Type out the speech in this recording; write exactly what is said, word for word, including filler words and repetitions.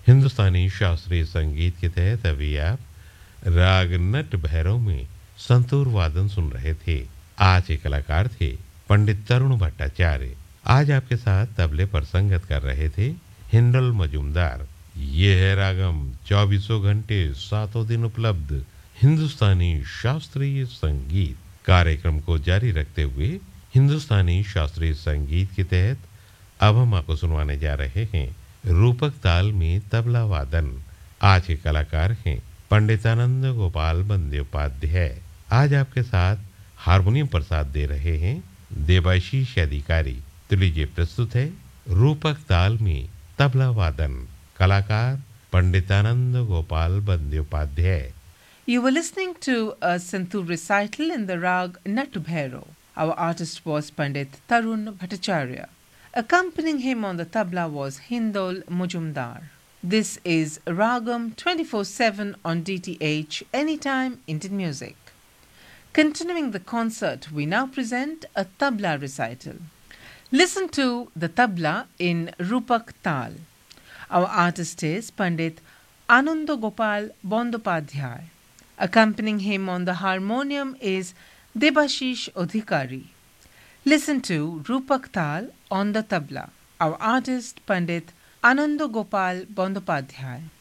हिंदुस्तानी शास्त्रीय संगीत के तहत अभी आप राग नट भैरव में संतूर वादन सुन रहे थे। आज के कलाकार थे पंडित तरुण भट्टाचार्य। आज आपके साथ तबले पर संगत कर रहे थे हिंडल मजूमदार। ये है रागम, चौबीसों घंटे सातों दिन उपलब्ध हिंदुस्तानी शास्त्रीय संगीत। कार्यक्रम को जारी रखते हुए हिंदुस्तानी शास्त्रीय संगीत के तहत अब हम आपको सुनवाने जा रहे हैं रूपक ताल में तबला वादन। आज के कलाकार हैं पंडितानंद गोपाल बंद्योपाध्याय। आज आपके साथ हारमोनियम पर साथ दे रहे हैं देवाशीष अधिकारी। तो लीजिए प्रस्तुत है रूपक ताल में तबला वादन, कलाकार पंडितानंद Gopal Bandyopadhyay. You were listening to a Santur recital in the rag Natubhairo. Our artist was Pandit Tarun Bhattacharya. Accompanying him on the tabla was Hindol Mujumdar. This is Ragam twenty-four seven on D T H, Anytime Indian Music. Continuing the concert, we now present a tabla recital. Listen to the tabla in Rupak Tal. Our artist is Pandit Ananda Gopal Bondopadhyay. Accompanying him on the harmonium is Debashish Adhikari. Listen to Rupak Tal on the tabla. Our artist Pandit Ananda Gopal Bondopadhyay.